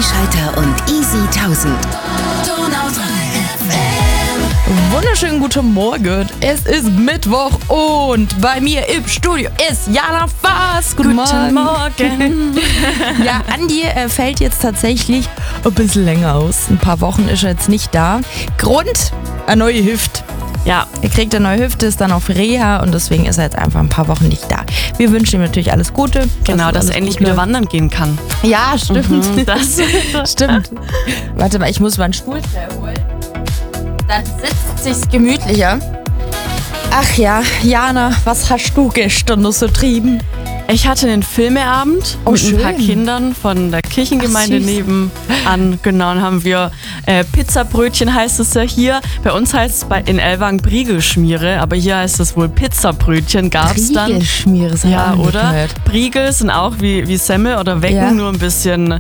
Schalter und Easy 1000. Wunderschönen guten Morgen. Es ist Mittwoch und bei mir im Studio ist Jana Faas. Guten Morgen. Ja, Andi fällt jetzt tatsächlich ein bisschen länger aus. Ein paar Wochen ist er jetzt nicht da. Grund, eine neue Hüfte. Ja, er kriegt eine neue Hüfte, ist dann auf Reha und deswegen ist er jetzt einfach ein paar Wochen nicht da. Wir wünschen ihm natürlich alles Gute. Genau, dass er endlich wieder wandern gehen kann. Ja, stimmt. Das Stimmt. Warte mal, ich muss meinen Stuhl holen. Dann sitzt sich's gemütlicher. Ach ja, Jana, was hast du gestern noch so trieben? Ich hatte einen Filmeabend mit ein paar Kindern von der Kirchengemeinde nebenan. Genau, dann haben wir Pizzabrötchen, heißt es ja hier. Bei uns heißt es in Ellwangen Briegelschmiere, aber hier heißt es wohl Pizzabrötchen. Gab's dann. Briegelschmiere, ja, oder? Briegel sind auch wie Semmel oder Wecken, ja. nur ein bisschen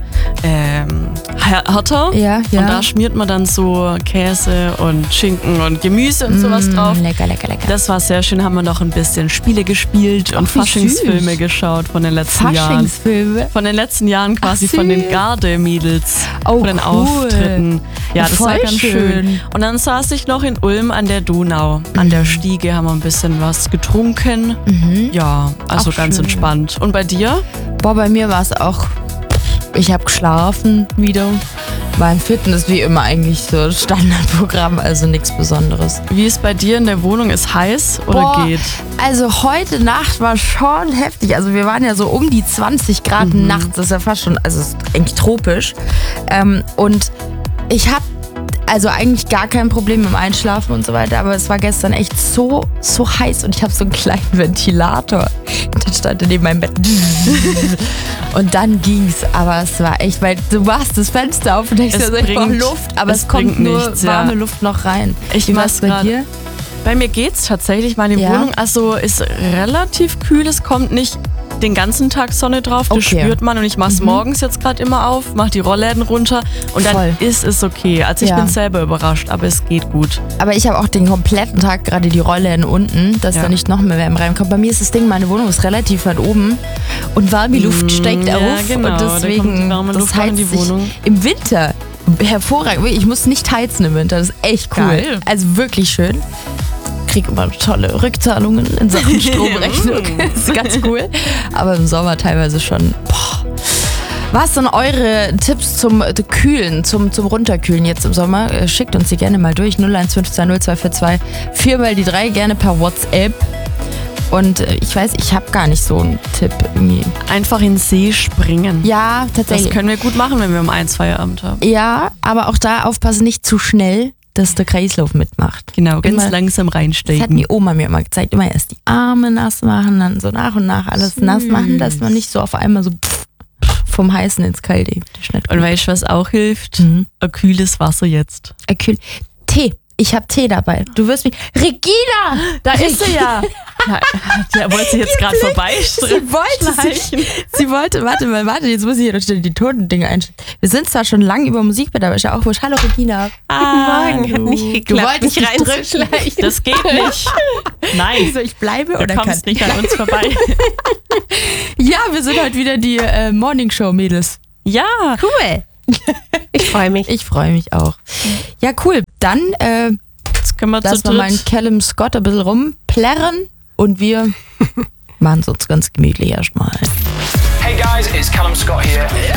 härter. Ja, ja. Und da schmiert man dann so Käse und Schinken und Gemüse und sowas drauf. Lecker, lecker, lecker. Das war sehr schön, haben wir noch ein bisschen Spiele gespielt und Faschingsfilme geschaut von den letzten Jahren. Faschingsfilme? Von den letzten Jahren quasi, von den Garde-Mädels, oh, von den Auftritten. Ja, das war ganz schön. Und dann saß ich noch in Ulm an der Donau. An der Stiege haben wir ein bisschen was getrunken. Ja, also auch ganz schön. entspannt. Und bei dir? Boah, bei mir war es auch, ich habe geschlafen wieder. War im Fitness wie immer eigentlich so Standardprogramm, also nichts Besonderes. Wie ist bei dir in der Wohnung? Ist heiß oder geht? Also heute Nacht war schon heftig. Also wir waren ja so um die 20 Grad nachts. Das ist ja fast schon, also es ist eigentlich tropisch. Und ich habe also eigentlich gar kein Problem mit dem Einschlafen und so weiter, aber es war gestern echt so heiß und ich habe so einen kleinen Ventilator. Der stand neben meinem Bett. Und dann ging's, aber es war echt, weil du machst das Fenster auf und denkst, ich brauche Luft, aber es kommt nur warme Luft noch rein. Wie war's bei dir? Bei mir geht's tatsächlich. Meine Wohnung ist relativ kühl, es kommt nicht den ganzen Tag Sonne drauf, das spürt man und ich mach's morgens jetzt gerade immer auf, mach die Rollläden runter und dann ist es okay. Also ich bin selber überrascht, aber es geht gut. Aber ich habe auch den kompletten Tag gerade die Rollläden unten, dass da nicht noch mehr Wärme reinkommt. Bei mir ist das Ding, meine Wohnung ist relativ weit oben und warme Luft steigt auf genau, und deswegen das heizt sich im Winter hervorragend. Ich muss nicht heizen im Winter, das ist echt cool. Geil. Also wirklich schön. Kriege immer tolle Rückzahlungen in Sachen Stromrechnung. Das ist ganz cool. Aber im Sommer teilweise schon. Boah. Was sind eure Tipps zum Kühlen, zum Runterkühlen jetzt im Sommer? Schickt uns die gerne mal durch. 015202424 4x3 gerne per WhatsApp. Und ich weiß, ich habe gar nicht so einen Tipp irgendwie. Einfach in den See springen. Ja, tatsächlich. Das können wir gut machen, wenn wir um 1 Feierabend haben. Ja, aber auch da aufpassen, nicht zu schnell, dass der Kreislauf mitmacht. Genau, ganz langsam reinstecken. Das hat die Oma mir immer gezeigt. Immer erst die Arme nass machen, dann so nach und nach alles nass machen, dass man nicht so auf einmal so vom Heißen ins Kalte. Und weißt du, was auch hilft? Ein kühles Wasser jetzt. Tee. Ich habe Tee dabei. Du wirst mich... Regina! Da ist sie ja! Der wollte sie jetzt gerade Sie wollte, warte, jetzt muss ich hier noch die Totendinge einstellen. Wir sind zwar schon lange über Musik mit, aber ist ja auch wurscht. Hallo Regina. Guten Morgen. Hat nicht geklappt. Du wolltest mich reindrücken. Das geht nicht. Nein. So, ich bleibe oder du kommst nicht an uns vorbei. Ja, wir sind heute wieder die Morningshow-Mädels. Ja. Cool. Ich freue mich. Ich freue mich auch. Ja, cool. Dann jetzt können wir lassen wir mal Callum Scott ein bisschen rumplärren und wir machen es uns ganz gemütlich erstmal. Hey guys, it's Callum Scott here.